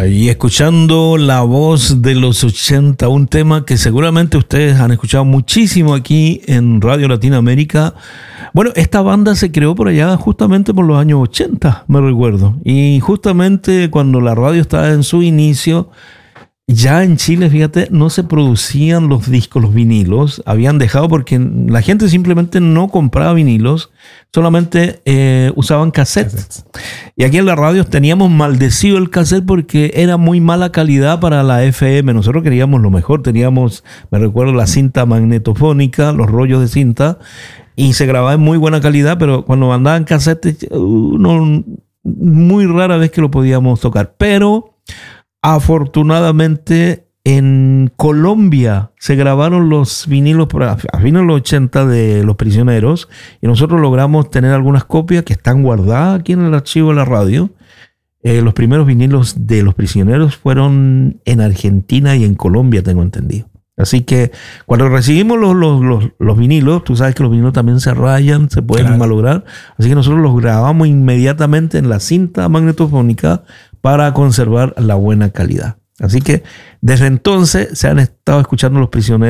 Y escuchando la voz de los 80, un tema que seguramente ustedes han escuchado muchísimo aquí en Radio Latinoamérica. Bueno, esta banda se creó por allá justamente por los años 80, me recuerdo. Y justamente cuando la radio estaba en su inicio, ya en Chile, fíjate, no se producían los discos, los vinilos. Habían dejado porque la gente simplemente no compraba vinilos, solamente usaban cassettes. Y aquí en la radio teníamos maldecido el cassette porque era muy mala calidad para la FM. Nosotros queríamos lo mejor. Teníamos, me recuerdo, la cinta magnetofónica, los rollos de cinta, y se grababa en muy buena calidad, pero cuando mandaban cassettes, muy rara vez que lo podíamos tocar. Pero afortunadamente en Colombia se grabaron los vinilos a fines de los 80 de Los Prisioneros y nosotros logramos tener algunas copias que están guardadas aquí en el archivo de la radio. Los primeros vinilos de Los Prisioneros fueron en Argentina y en Colombia, tengo entendido. Así que cuando recibimos los vinilos, tú sabes que los vinilos también se rayan, se pueden malograr. Así que nosotros los grabamos inmediatamente en la cinta magnetofónica para conservar la buena calidad. Así que desde entonces se han estado escuchando Los Prisioneros